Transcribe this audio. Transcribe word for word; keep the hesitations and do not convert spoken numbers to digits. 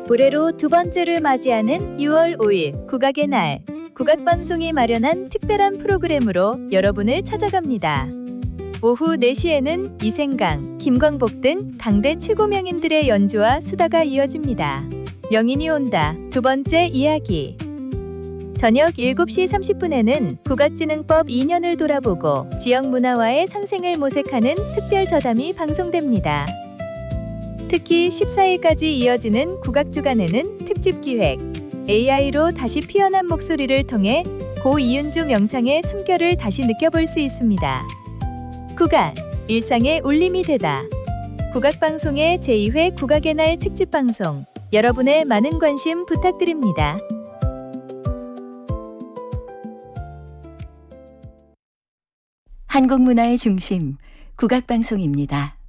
올해로 두 번째를 맞이하는 유월 오일 국악의 날, 국악방송이 마련한 특별한 프로그램으로 여러분을 찾아갑니다. 오후 네 시에는 이생강, 김광복 등 당대 최고 명인들의 연주와 수다가 이어집니다. 명인이 온다 두 번째 이야기. 저녁 일곱 시 삼십 분에는 국악진흥법 이 년을 돌아보고 지역 문화와의 상생을 모색하는 특별 저담이 방송됩니다. 특히 십사 일까지 이어지는 국악주간에는 특집 기획, 에이아이로 다시 피어난 목소리를 통해 고 이은주 명창의 숨결을 다시 느껴볼 수 있습니다. 국악, 일상의 울림이 되다. 국악방송의 제이 회 국악의 날 특집방송, 여러분의 많은 관심 부탁드립니다. 한국 문화의 중심, 국악방송입니다.